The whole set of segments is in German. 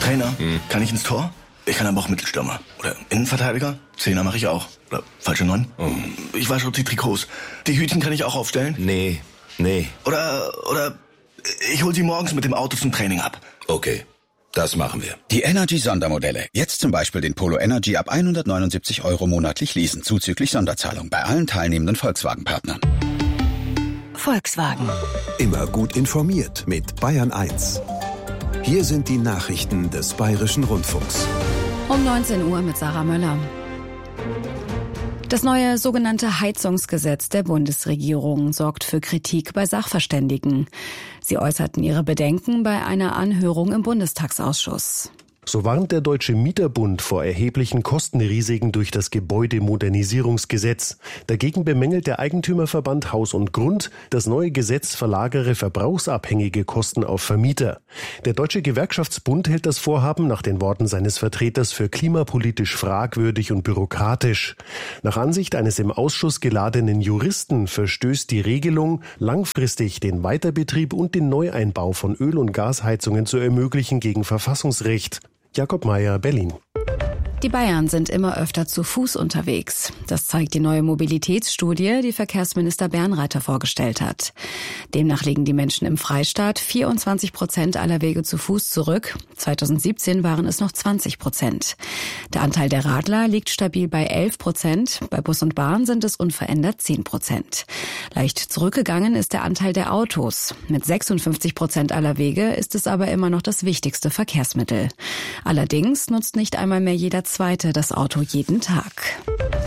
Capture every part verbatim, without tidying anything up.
Trainer, hm. kann ich ins Tor? Ich kann aber auch Mittelstürmer. Oder Innenverteidiger. Zehner mache ich auch. Oder falsche Neun. Oh. Ich wasche die Trikots. Die Hütchen kann ich auch aufstellen. Nee, nee. Oder, oder ich hol sie morgens mit dem Auto zum Training ab. Okay, das machen wir. Die Energy-Sondermodelle. Jetzt zum Beispiel den Polo Energy ab hundertneunundsiebzig Euro monatlich leasen. Zuzüglich Sonderzahlung bei allen teilnehmenden Volkswagen-Partnern. Volkswagen. Immer gut informiert mit Bayern eins. Hier sind die Nachrichten des Bayerischen Rundfunks. Um neunzehn Uhr mit Sarah Möller. Das neue sogenannte Heizungsgesetz der Bundesregierung sorgt für Kritik bei Sachverständigen. Sie äußerten ihre Bedenken bei einer Anhörung im Bundestagsausschuss. So warnt der Deutsche Mieterbund vor erheblichen Kostenrisiken durch das Gebäudemodernisierungsgesetz. Dagegen bemängelt der Eigentümerverband Haus und Grund, das neue Gesetz verlagere verbrauchsabhängige Kosten auf Vermieter. Der Deutsche Gewerkschaftsbund hält das Vorhaben nach den Worten seines Vertreters für klimapolitisch fragwürdig und bürokratisch. Nach Ansicht eines im Ausschuss geladenen Juristen verstößt die Regelung, langfristig den Weiterbetrieb und den Neueinbau von Öl- und Gasheizungen zu ermöglichen, gegen Verfassungsrecht. Jakob Mayer, Berlin. Die Bayern sind immer öfter zu Fuß unterwegs. Das zeigt die neue Mobilitätsstudie, die Verkehrsminister Bernreiter vorgestellt hat. Demnach legen die Menschen im Freistaat vierundzwanzig Prozent aller Wege zu Fuß zurück. zweitausendsiebzehn waren es noch zwanzig Prozent. Der Anteil der Radler liegt stabil bei elf Prozent. Bei Bus und Bahn sind es unverändert zehn Prozent. Leicht zurückgegangen ist der Anteil der Autos. Mit sechsundfünfzig Prozent aller Wege ist es aber immer noch das wichtigste Verkehrsmittel. Allerdings nutzt nicht einmal mehr jeder Zweite das Auto jeden Tag.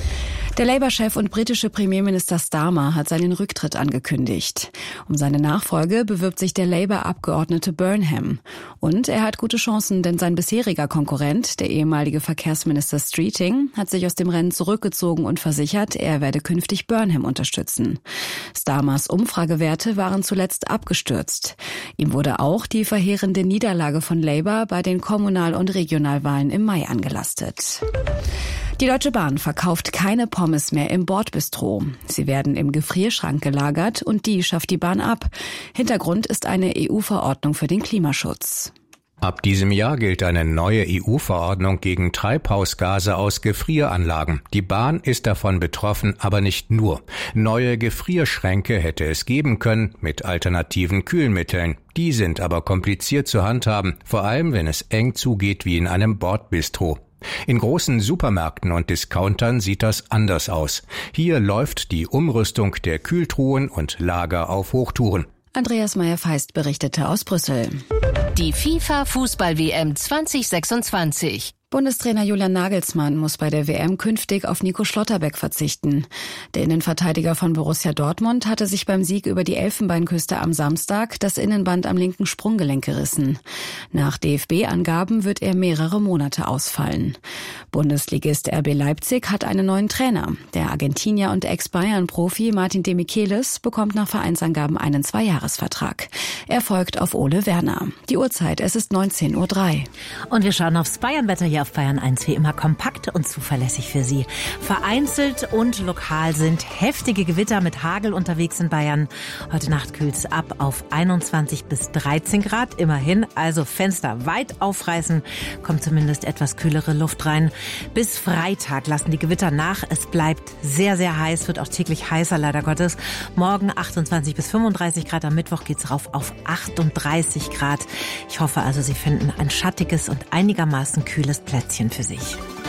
Der Labour-Chef und britische Premierminister Starmer hat seinen Rücktritt angekündigt. Um seine Nachfolge bewirbt sich der Labour-Abgeordnete Burnham. Und er hat gute Chancen, denn sein bisheriger Konkurrent, der ehemalige Verkehrsminister Streeting, hat sich aus dem Rennen zurückgezogen und versichert, er werde künftig Burnham unterstützen. Starmers Umfragewerte waren zuletzt abgestürzt. Ihm wurde auch die verheerende Niederlage von Labour bei den Kommunal- und Regionalwahlen im Mai angelastet. Die Deutsche Bahn verkauft keine Pommes mehr im Bordbistro. Sie werden im Gefrierschrank gelagert und die schafft die Bahn ab. Hintergrund ist eine E U-Verordnung für den Klimaschutz. Ab diesem Jahr gilt eine neue E U-Verordnung gegen Treibhausgase aus Gefrieranlagen. Die Bahn ist davon betroffen, aber nicht nur. Neue Gefrierschränke hätte es geben können mit alternativen Kühlmitteln. Die sind aber kompliziert zu handhaben, vor allem wenn es eng zugeht wie in einem Bordbistro. In großen Supermärkten und Discountern sieht das anders aus. Hier läuft die Umrüstung der Kühltruhen und Lager auf Hochtouren. Andreas Meyer-Feist berichtete aus Brüssel. Die FIFA-Fußball-W M zwanzig sechsundzwanzig. Bundestrainer Julian Nagelsmann muss bei der W M künftig auf Nico Schlotterbeck verzichten. Der Innenverteidiger von Borussia Dortmund hatte sich beim Sieg über die Elfenbeinküste am Samstag das Innenband am linken Sprunggelenk gerissen. Nach D F B-Angaben wird er mehrere Monate ausfallen. Bundesligist R B Leipzig hat einen neuen Trainer. Der Argentinier und Ex-Bayern-Profi Martin Demichelis bekommt nach Vereinsangaben einen Zweijahresvertrag. Er folgt auf Ole Werner. Die Uhrzeit, es ist neunzehn Uhr drei. Und wir schauen aufs Bayernwetter hier auf Bayern eins, wie immer kompakt und zuverlässig für Sie. Vereinzelt und lokal sind heftige Gewitter mit Hagel unterwegs in Bayern. Heute Nacht kühlt es ab auf einundzwanzig bis dreizehn Grad, immerhin. Also Fenster weit aufreißen, kommt zumindest etwas kühlere Luft rein. Bis Freitag lassen die Gewitter nach. Es bleibt sehr, sehr heiß, wird auch täglich heißer, leider Gottes. Morgen achtundzwanzig bis fünfunddreißig Grad, am Mittwoch geht's rauf auf achtunddreißig Grad. Ich hoffe also, Sie finden ein schattiges und einigermaßen kühles Plätzchen für sich.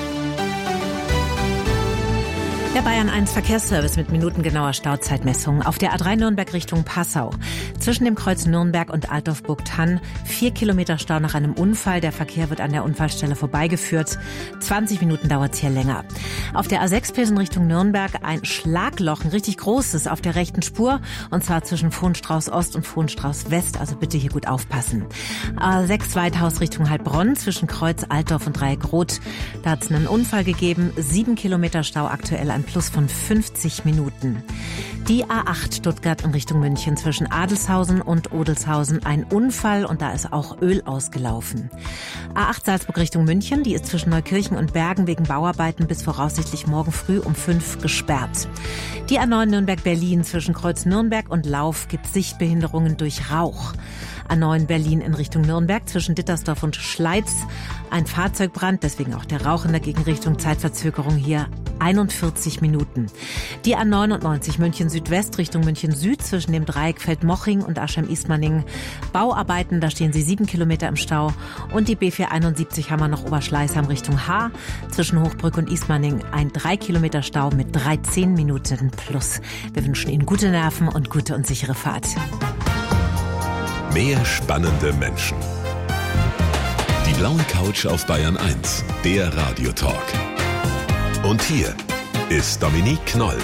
Der Bayern eins Verkehrsservice mit minutengenauer Stauzeitmessung auf der A drei Nürnberg Richtung Passau. Zwischen dem Kreuz Nürnberg und Altdorf-Burgthann vier Kilometer Stau nach einem Unfall. Der Verkehr wird an der Unfallstelle vorbeigeführt. zwanzig Minuten dauert es hier länger. Auf der A sechs Pilsen Richtung Nürnberg ein Schlagloch, ein richtig großes auf der rechten Spur. Und zwar zwischen Vohnstrauß Ost und Vohnstrauß West. Also bitte hier gut aufpassen. A sechs Weithaus Richtung Heilbronn zwischen Kreuz Altdorf und Dreieckroth. Da hat es einen Unfall gegeben. Sieben Kilometer Stau aktuell an ein Plus von fünfzig Minuten. Die A acht Stuttgart in Richtung München zwischen Adelshausen und Odelshausen ein Unfall und da ist auch Öl ausgelaufen. A acht Salzburg Richtung München, die ist zwischen Neukirchen und Bergen wegen Bauarbeiten bis voraussichtlich morgen früh um fünf gesperrt. Die A neun Nürnberg-Berlin zwischen Kreuz Nürnberg und Lauf gibt Sichtbehinderungen durch Rauch. A neun Berlin in Richtung Nürnberg zwischen Dittersdorf und Schleiz. Ein Fahrzeugbrand, deswegen auch der Rauch in der Gegenrichtung, Zeitverzögerung hier einundvierzig Minuten. Die A neunundneunzig München Südwest Richtung München Süd zwischen dem Dreieck Feldmoching und Aschheim-Ismaning. Bauarbeiten, da stehen sie sieben Kilometer im Stau. Und die B vierhunderteinundsiebzig Hammer-Oberschleißheim Richtung Haar zwischen Hochbrück und Ismaning ein drei Kilometer Stau mit dreizehn Minuten plus. Wir wünschen Ihnen gute Nerven und gute und sichere Fahrt. Mehr spannende Menschen. Die blaue Couch auf Bayern eins, der Radiotalk. Und hier ist Dominique Knoll.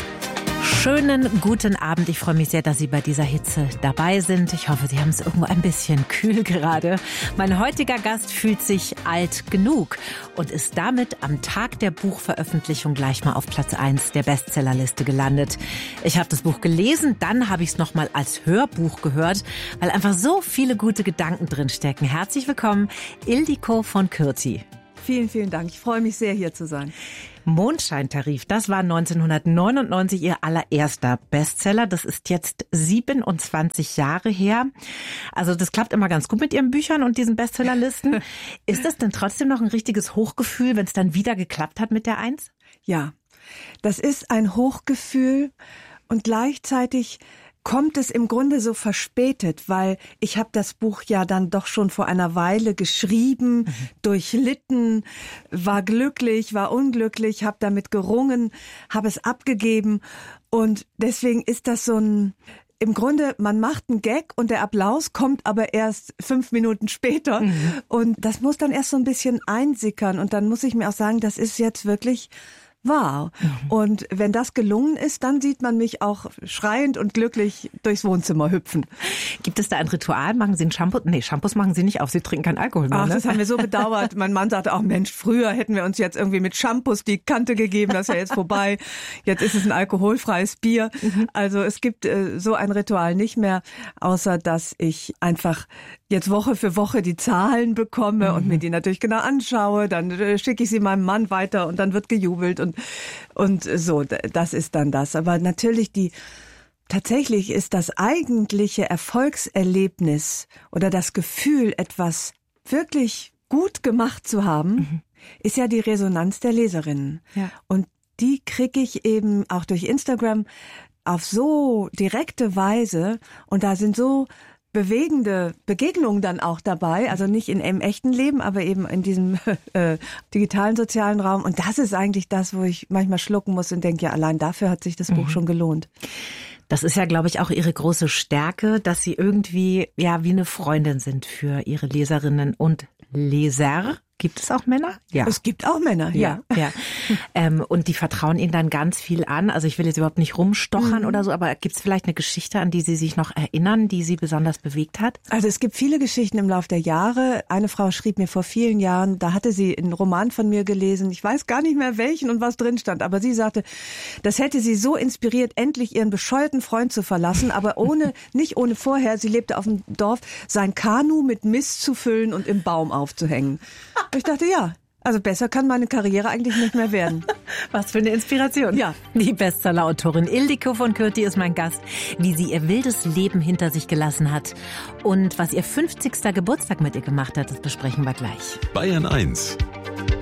Schönen guten Abend. Ich freue mich sehr, dass Sie bei dieser Hitze dabei sind. Ich hoffe, Sie haben es irgendwo ein bisschen kühl gerade. Mein heutiger Gast fühlt sich alt genug und ist damit am Tag der Buchveröffentlichung gleich mal auf Platz eins der Bestsellerliste gelandet. Ich habe das Buch gelesen, dann habe ich es nochmal als Hörbuch gehört, weil einfach so viele gute Gedanken drinstecken. Herzlich willkommen, Ildiko von Kürti. Vielen, vielen Dank. Ich freue mich sehr, hier zu sein. Mondscheintarif, das war neunzehnhundertneunundneunzig Ihr allererster Bestseller. Das ist jetzt siebenundzwanzig Jahre her. Also das klappt immer ganz gut mit Ihren Büchern und diesen Bestsellerlisten. Ist das denn trotzdem noch ein richtiges Hochgefühl, wenn es dann wieder geklappt hat mit der Eins? Ja, das ist ein Hochgefühl und gleichzeitig kommt es im Grunde so verspätet, weil ich habe das Buch ja dann doch schon vor einer Weile geschrieben, mhm. durchlitten, war glücklich, war unglücklich, habe damit gerungen, habe es abgegeben und deswegen ist das so ein, im Grunde, man macht einen Gag und der Applaus kommt aber erst fünf Minuten später mhm. und das muss dann erst so ein bisschen einsickern und dann muss ich mir auch sagen, das ist jetzt wirklich wahr. Mhm. Und wenn das gelungen ist, dann sieht man mich auch schreiend und glücklich durchs Wohnzimmer hüpfen. Gibt es da ein Ritual? Machen Sie ein Shampoo? Nee, Shampoos machen Sie nicht auf. Sie trinken keinen Alkohol mehr, Ach, ne? das haben wir so bedauert. Mein Mann sagte auch, Mensch, früher hätten wir uns jetzt irgendwie mit Shampoos die Kante gegeben. Das ist ja jetzt vorbei. Jetzt ist es ein alkoholfreies Bier. Mhm. Also es gibt äh, so ein Ritual nicht mehr, außer dass ich einfach jetzt Woche für Woche die Zahlen bekomme mhm. und mir die natürlich genau anschaue. Dann äh, schicke ich sie meinem Mann weiter und dann wird gejubelt und Und so, das ist dann das. Aber natürlich die, tatsächlich ist das eigentliche Erfolgserlebnis oder das Gefühl, etwas wirklich gut gemacht zu haben, mhm. ist ja die Resonanz der Leserinnen. Ja. Und die kriege ich eben auch durch Instagram auf so direkte Weise und da sind so bewegende Begegnungen dann auch dabei, also nicht in im echten Leben, aber eben in diesem äh, digitalen sozialen Raum. Und das ist eigentlich das, wo ich manchmal schlucken muss und denke, ja, allein dafür hat sich das mhm. Buch schon gelohnt. Das ist ja, glaube ich, auch Ihre große Stärke, dass Sie irgendwie ja wie eine Freundin sind für Ihre Leserinnen und Leser. Gibt es auch Männer? Ja. Es gibt auch Männer, ja. ja, ja. ähm, und die vertrauen Ihnen dann ganz viel an. Also ich will jetzt überhaupt nicht rumstochern mhm. oder so, aber gibt es vielleicht eine Geschichte, an die Sie sich noch erinnern, die Sie besonders bewegt hat? Also es gibt viele Geschichten im Laufe der Jahre. Eine Frau schrieb mir vor vielen Jahren, da hatte sie einen Roman von mir gelesen. Ich weiß gar nicht mehr welchen und was drin stand, aber sie sagte, das hätte sie so inspiriert, endlich ihren bescheuerten Freund zu verlassen, aber ohne, nicht ohne vorher, sie lebte auf dem Dorf, sein Kanu mit Mist zu füllen und im Baum aufzuhängen. Ich dachte, ja, also besser kann meine Karriere eigentlich nicht mehr werden. Was für eine Inspiration. Ja. Die Bestseller-Autorin Ildiko von Kürti ist mein Gast. Wie sie ihr wildes Leben hinter sich gelassen hat und was ihr fünfzigster Geburtstag mit ihr gemacht hat, das besprechen wir gleich. Bayern eins,